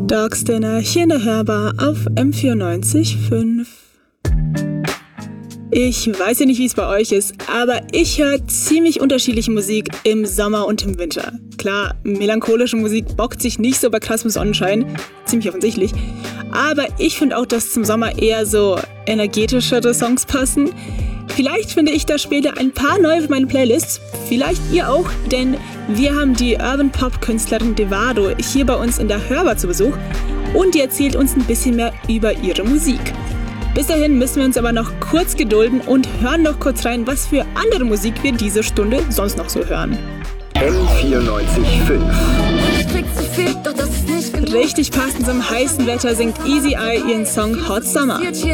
Dogs Dinner hier in der Hörbar auf M94.5. Ich weiß ja nicht, wie es bei euch ist, aber ich höre ziemlich unterschiedliche Musik im Sommer und im Winter. Klar, melancholische Musik bockt sich nicht so bei krassem Sonnenschein, ziemlich offensichtlich. Aber ich finde auch, dass zum Sommer eher so energetischere Songs passen. Vielleicht finde ich da später ein paar neue für meine Playlists, vielleicht ihr auch, denn wir haben die Urban-Pop-Künstlerin Devado hier bei uns in der Hörbar zu Besuch und die erzählt uns ein bisschen mehr über ihre Musik. Bis dahin müssen wir uns aber noch kurz gedulden und hören noch kurz rein, was für andere Musik wir diese Stunde sonst noch so hören. M94.5. Richtig passend zum heißen Wetter singt Easy Eye ihren Song Hot Summer.